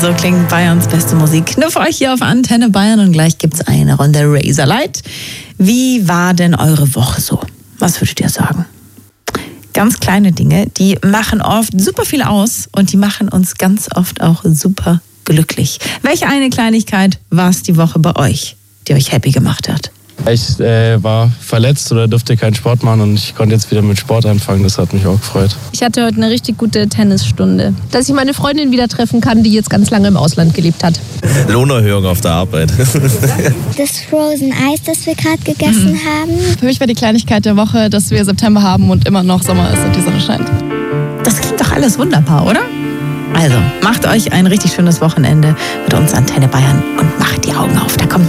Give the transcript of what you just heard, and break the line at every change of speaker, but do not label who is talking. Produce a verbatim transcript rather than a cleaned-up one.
So klingt Bayerns beste Musik. Nur für euch hier auf Antenne Bayern und gleich gibt's eine Runde Razorlight. Wie war denn eure Woche so? Was würdet ihr sagen? Ganz kleine Dinge, die machen oft super viel aus und die machen uns ganz oft auch super glücklich. Welche eine Kleinigkeit war es die Woche bei euch, die euch happy gemacht hat?
Ich äh, war verletzt oder durfte keinen Sport machen und ich konnte jetzt wieder mit Sport anfangen. Das hat mich auch gefreut.
Ich hatte heute eine richtig gute Tennisstunde. Dass ich meine Freundin wieder treffen kann, die jetzt ganz lange im Ausland gelebt hat.
Lohnerhöhung auf der Arbeit.
Das Frozen Eis, das wir gerade gegessen mhm. haben.
Für mich war die Kleinigkeit der Woche, dass wir September haben und immer noch Sommer ist und die Sonne scheint.
Das klingt doch alles wunderbar, oder? Also, macht euch ein richtig schönes Wochenende mit uns Antenne Bayern und macht die Augen auf. Da kommt noch